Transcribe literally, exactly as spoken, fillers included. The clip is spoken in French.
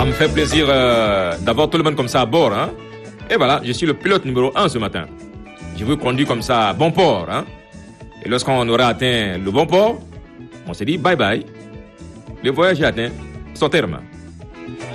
me fait plaisir euh, d'avoir tout le monde comme ça à bord. Hein. Et voilà, je suis le pilote numéro un ce matin. Je vous conduis comme ça à bon port. Hein. Et lorsqu'on aura atteint le bon port, on se dit bye bye. Le voyage est atteint son terme.